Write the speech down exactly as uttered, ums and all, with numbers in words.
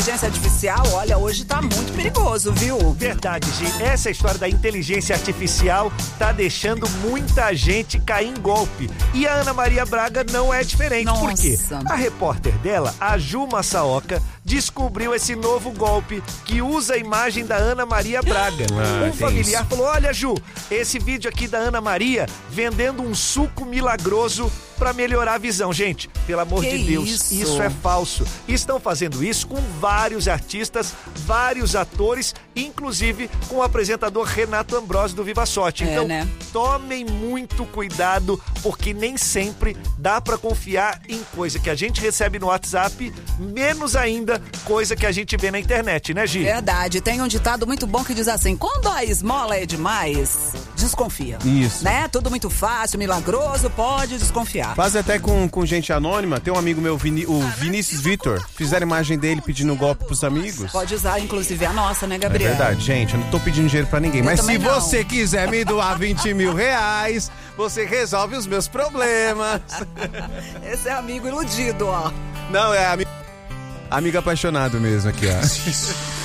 Inteligência artificial, olha, hoje tá muito perigoso, viu? Verdade, Gi. Essa história da inteligência artificial tá deixando muita gente cair em golpe. E a Ana Maria Braga não é diferente. Nossa. Por quê? A repórter dela, a Ju Massaoka, descobriu esse novo golpe que usa a imagem da Ana Maria Braga. Ah, um familiar falou, olha, Ju, esse vídeo aqui da Ana Maria vendendo um suco milagroso pra melhorar a visão. Gente, pelo amor Que de Deus, isso? isso é falso. Estão fazendo isso com vários artistas, vários atores, inclusive com o apresentador Renato Ambrosio do Viva Sorte. É, Então, né? tomem muito cuidado, porque nem sempre dá pra confiar em coisa que a gente recebe no WhatsApp, menos ainda coisa que a gente vê na internet, né, Gi? Verdade, tem um ditado muito bom que diz assim, quando a esmola é demais, desconfia. Isso. Né? Tudo muito fácil, milagroso, pode desconfiar. Faz até com, com gente anônima. Tem um amigo meu, Vini, o Vinícius Vitor. Fizeram imagem dele pedindo golpe pros amigos. Pode usar, inclusive, a nossa, né, É Gabriel? verdade, gente. Eu não tô pedindo dinheiro pra ninguém. Eu Mas se também não. você quiser me doar vinte mil reais, você resolve os meus problemas. Esse é amigo iludido, ó. Não, é amigo, amigo apaixonado mesmo aqui, ó.